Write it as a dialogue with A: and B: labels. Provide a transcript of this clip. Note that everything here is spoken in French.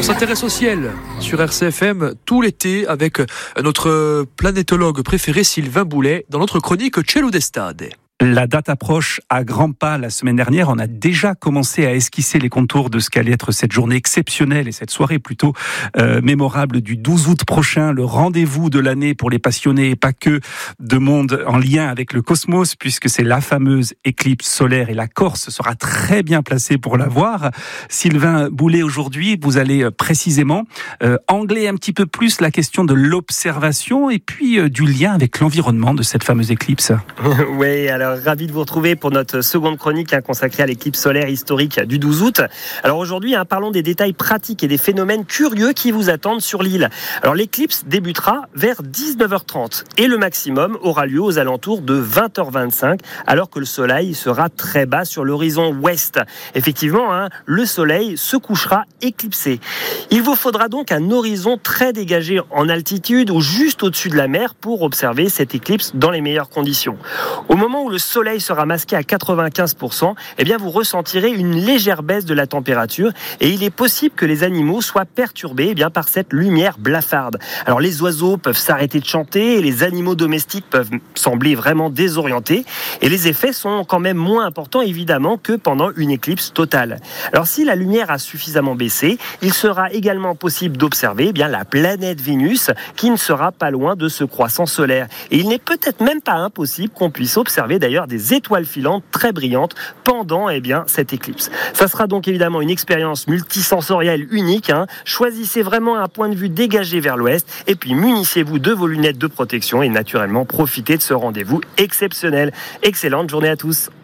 A: On s'intéresse au ciel sur RCFM tout l'été avec notre planétologue préféré Sylvain Boulet dans notre chronique Cielo d'Estade.
B: La date approche à grands pas. La semaine dernière, on a déjà commencé à esquisser les contours de ce qu'allait être cette journée exceptionnelle et cette soirée plutôt mémorable du 12 août prochain, le rendez-vous de l'année pour les passionnés et pas que de monde en lien avec le cosmos, puisque c'est la fameuse éclipse solaire et la Corse sera très bien placée pour la voir. Sylvain Boulet, aujourd'hui, vous allez précisément angler un petit peu plus la question de l'observation et puis du lien avec l'environnement de cette fameuse éclipse.
C: Oui, alors ravi de vous retrouver pour notre seconde chronique consacrée à l'éclipse solaire historique du 12 août. Alors aujourd'hui, parlons des détails pratiques et des phénomènes curieux qui vous attendent sur l'île. Alors l'éclipse débutera vers 19h30 et le maximum aura lieu aux alentours de 20h25 alors que le soleil sera très bas sur l'horizon ouest. Effectivement, le soleil se couchera éclipsé. Il vous faudra donc un horizon très dégagé en altitude ou juste au-dessus de la mer pour observer cette éclipse dans les meilleures conditions. Au moment où le soleil sera masqué à 95%, vous ressentirez une légère baisse de la température et il est possible que les animaux soient perturbés par cette lumière blafarde. Alors les oiseaux peuvent s'arrêter de chanter et les animaux domestiques peuvent sembler vraiment désorientés et les effets sont quand même moins importants évidemment que pendant une éclipse totale. Alors si la lumière a suffisamment baissé, il sera également possible d'observer la planète Vénus qui ne sera pas loin de ce croissant solaire. Et il n'est peut-être même pas impossible qu'on puisse observer d'ailleurs des étoiles filantes très brillantes pendant cette éclipse. Ça sera donc évidemment une expérience multisensorielle unique. Choisissez vraiment un point de vue dégagé vers l'ouest et puis munissez-vous de vos lunettes de protection et naturellement profitez de ce rendez-vous exceptionnel. Excellente journée à tous.